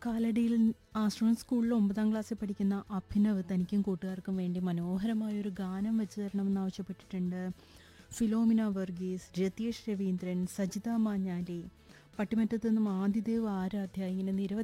കാലടിയിൽ ആശ്രമം സ്കൂളിൽ 9ാം ക്ലാസ്സിൽ പഠിക്കുന്ന അഭിനവ് തനിക്കും കൂട്ടുകാർക്കും വേണ്ടി മനോഹരമായൊരു ഗാനം വെച്ച് തരണമെന്ന് ആവശ്യപ്പെട്ടിട്ടുണ്ട്. ഫിലോമിന വർഗീസ്, രതീഷ് രവീന്ദ്രൻ, സജിത മാഞ്ഞാലി, പട്ടിമറ്റത്തു നിന്നും ആദിദേവ് ആരാധ്യ, ഇങ്ങനെ നിരവധി